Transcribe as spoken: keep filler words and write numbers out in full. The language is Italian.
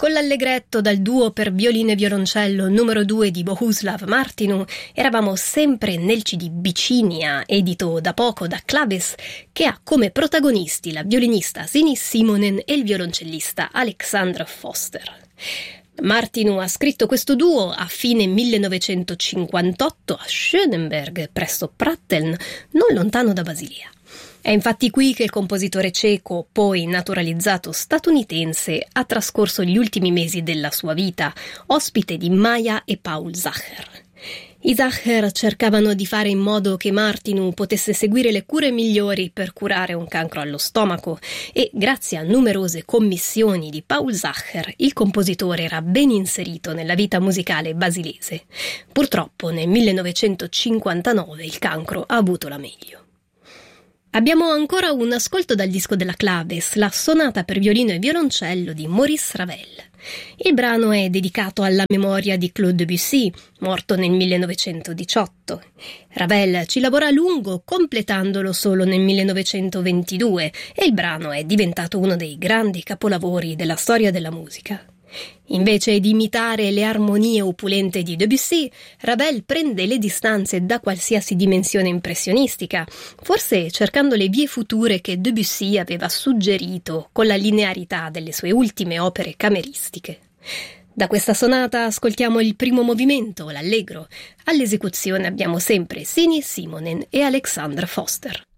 Con l'allegretto dal duo per violino e violoncello numero due di Bohuslav Martinu eravamo sempre nel C D Bicinia, edito da poco da Claves, che ha come protagonisti la violinista Sini Simonen e il violoncellista Alexandr Foster. Martinu ha scritto questo duo a fine millenovecentocinquantotto a Schönenberg, presso Pratteln, non lontano da Basilea. È infatti qui che il compositore ceco, poi naturalizzato statunitense, ha trascorso gli ultimi mesi della sua vita, ospite di Maja e Paul Zacher. I Zacher cercavano di fare in modo che Martinu potesse seguire le cure migliori per curare un cancro allo stomaco e, grazie a numerose commissioni di Paul Zacher, il compositore era ben inserito nella vita musicale basilese. Purtroppo nel millenovecentocinquantanove il cancro ha avuto la meglio. Abbiamo ancora un ascolto dal disco della Claves, la sonata per violino e violoncello di Maurice Ravel. Il brano è dedicato alla memoria di Claude Debussy, morto nel millenovecentodiciotto. Ravel ci lavora a lungo, completandolo solo nel millenovecentoventidue, e il brano è diventato uno dei grandi capolavori della storia della musica. Invece di imitare le armonie opulente di Debussy, Ravel prende le distanze da qualsiasi dimensione impressionistica, forse cercando le vie future che Debussy aveva suggerito con la linearità delle sue ultime opere cameristiche. Da questa sonata ascoltiamo il primo movimento, l'allegro. All'esecuzione abbiamo sempre Sini Simonen e Alexandr Foster.